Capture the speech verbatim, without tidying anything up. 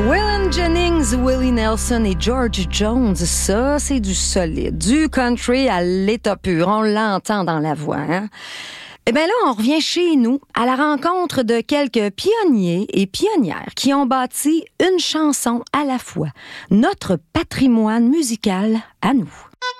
Waylon Jennings, Willie Nelson et George Jones, ça, c'est du solide. Du country à l'état pur. On l'entend dans la voix, hein? Eh bien là, on revient chez nous à la rencontre de quelques pionniers et pionnières qui ont bâti une chanson à la fois. Notre patrimoine musical à nous.